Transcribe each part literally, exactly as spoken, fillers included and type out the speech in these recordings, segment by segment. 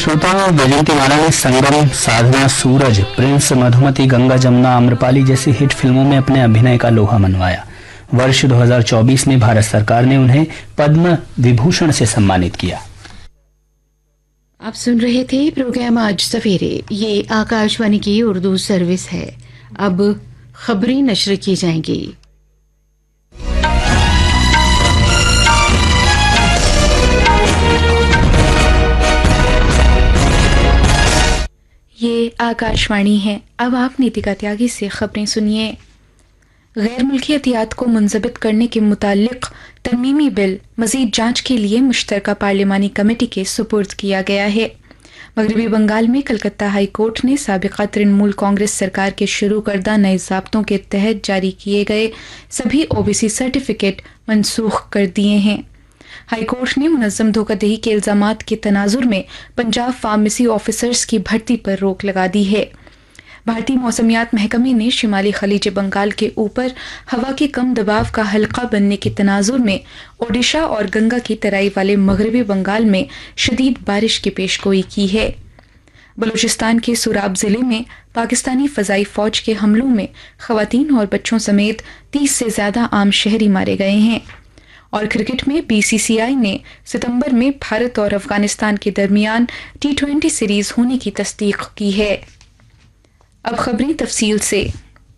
श्रोताओं, वैजयंतीमाला ने संगम, साधना, सूरज, प्रिंस, मधुमती, गंगा जमुना, आम्रपाली जैसी हिट फिल्मों में अपने अभिनय का लोहा मनवाया। वर्ष दो हज़ार चौबीस में भारत सरकार ने उन्हें पद्म विभूषण से सम्मानित किया। आप सुन रहे थे प्रोग्राम आज सवेरे। ये आकाशवाणी की उर्दू सर्विस है। अब खबरें नश्र की जाएंगी। ये आकाशवाणी है। अब आप नीतिका त्यागी से खबरें सुनिए। गैर मुल्की एहतियात को मुंजबित करने के मुतालिक तरमीमी बिल मजीद जांच के लिए मुश्तरका पार्लिमानी कमेटी के सुपुर्द किया गया है। मगरबी बंगाल में कलकत्ता हाई कोर्ट ने साबिका तृणमूल कांग्रेस सरकार के शुरू करदा नए ज़ाब्तों के तहत जारी किए गए सभी ओबीसी सर्टिफिकेट मनसूख कर दिए हैं। हाई कोर्ट ने मुनज़्ज़म धोखाधड़ी के इल्जामात के तनाजुर में पंजाब फार्मेसी ऑफिसर्स की भर्ती पर रोक लगा दी है। भारतीय मौसमियात महकमे ने शिमाली खलीज बंगाल के ऊपर हवा के कम दबाव का हल्का बनने के तनाजुर में ओडिशा और गंगा की तराई वाले मगरबी बंगाल में शदीद बारिश की पेशगोई की है। बलूचिस्तान के सुराब जिले में पाकिस्तानी फजाई फौज के हमलों में खवातीन और बच्चों समेत तीस से ज्यादा आम शहरी मारे गए हैं। और क्रिकेट में बीसीसीआई ने सितंबर में भारत और अफगानिस्तान के दरमियान टी ट्वेंटी सीरीज होने की तस्दीक की है। अब खबरें तफसील से।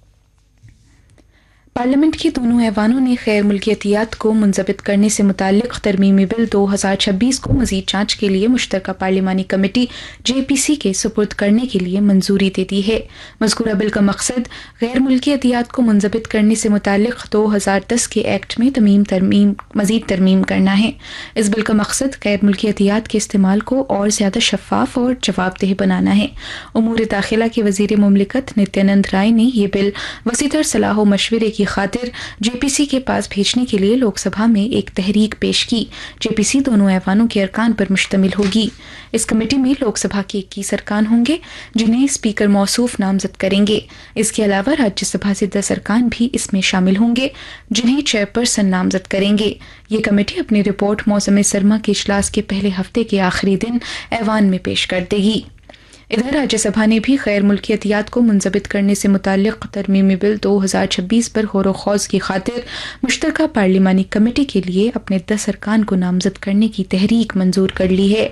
पार्लियामेंट के दोनों ऐवानों ने गैर मुल्की एहतियात को मुंजबित करने से मुतालिक तरमीमी बिल दो हज़ार छब्बीस को मजीद जांच के लिए मुश्तरका पार्लिमानी कमेटी जेपीसी के सुपुर्द करने के लिए मंजूरी दे दी है। मज़कूरा बिल का मकसद गैर मुल्की एहतियात को मुंजबित करने से मुतालिक दो हज़ार दस के एक्ट में तमीम तरमीम मजीद तरमीम करना है। इस बिल का मकसद गैर मुल्की एहतियात के इस्तेमाल को और ज्यादा शफाफ और जवाबदेह बनाना है। उमूर दाखिला के वजीर मुमलिकत नित्यानंद राय ने यह बिल वसीतर सलाह मशवरे की खातिर जेपीसी के पास भेजने के लिए लोकसभा में एक तहरीक पेश की। जेपीसी दोनों ऐवानों के अरकान पर मुश्तमिल होगी। इस कमेटी में लोकसभा के इक्कीस अरकान होंगे जिन्हें स्पीकर मौसूफ नामजद करेंगे। इसके अलावा राज्यसभा से दस अरकान भी इसमें शामिल होंगे जिन्हें चेयरपर्सन नामजद करेंगे। ये कमेटी अपनी रिपोर्ट मौसम सरमा के इजलास के पहले हफ्ते के आखिरी दिन ऐवान में पेश कर देगी। इधर राज्यसभा ने भी गैर मुल्की एहतियात को मुंजबित करने से मुतालिक तरमीमी बिल दो हज़ार छब्बीस पर गौर खौज की खातिर मुश्तरका पार्लिमानी कमेटी के लिए अपने दस अरकान को नामजद करने की तहरीक मंजूर कर ली है।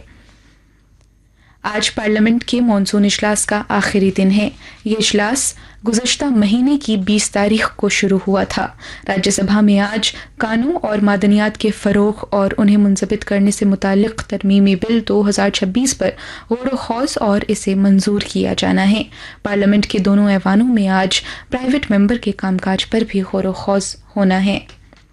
आज पार्लियामेंट के मॉनसून इजलास का आखिरी दिन है। ये इजलास गुज़श्ता महीने की बीस तारीख को शुरू हुआ था। राज्यसभा में आज कानून और मादनियात के फ़रोग़ और उन्हें मुंजबित करने से मुतालिक तरमीमी बिल दो हज़ार छब्बीस पर गौर खौज और इसे मंजूर किया जाना है। पार्लियामेंट के दोनों ऐवानों में आज प्राइवेट मेंबर के कामकाज पर भी गौर खौज होना है।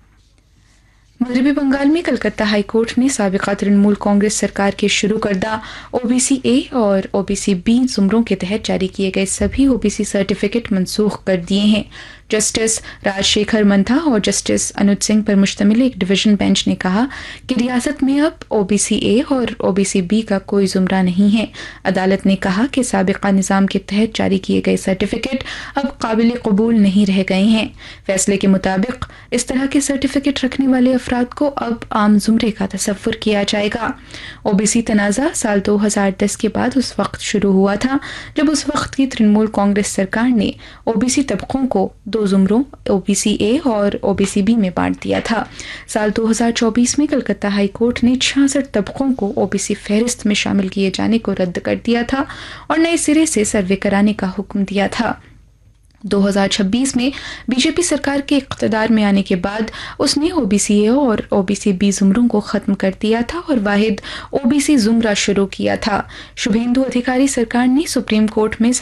मगरबी बंगाल में कलकत्ता हाई कोर्ट ने साबिका तृणमूल कांग्रेस सरकार के शुरू करदा ओबीसी ए और ओबीसी बी जुमरों के तहत जारी किए गए सभी ओबीसी सर्टिफिकेट मनसूख कर दिए हैं। जस्टिस राजशेखर मंथा और जस्टिस अनुज सिंह पर मुश्तमिल एक डिवीजन बेंच ने कहा कि रियासत में अब ओबीसी ए और ओबीसी बी का कोई जुमरा नहीं है। अदालत ने कहा कि साबिका निज़ाम के तहत जारी किए गए सर्टिफिकेट अब काबिल कबूल नहीं रह गए हैं। फैसले के मुताबिक इस तरह के सर्टिफिकेट रखने वाले अफराद को अब आम जुमरे का तसव्वुर किया जाएगा। ओबीसी तनाज़ा साल दो हज़ार दस के बाद उस वक्त शुरू हुआ था जब उस वक्त की तृणमूल कांग्रेस सरकार ने ओबीसी तबकों को दो जुमरों ओबीसी ए और ओबीसी बी में बांट दिया था। साल दो हज़ार चौबीस में कलकत्ता हाई कोर्ट ने छियासठ तबकों को ओबीसी फहरिस्त में शामिल किए जाने को रद्द कर दिया था और नए सिरे से सर्वे कराने का हुक्म दिया था। दो हज़ार छब्बीस में बीजेपी सरकार के इक़्तिदार में आने के बाद उसने ओबीसी ए और ओबीसी बी जुमरों को खत्म कर दिया था और वाहिद ओबीसी जुमरा शुरू किया था। शुभेंदु अधिकारी सरकार ने सुप्रीम कोर्ट में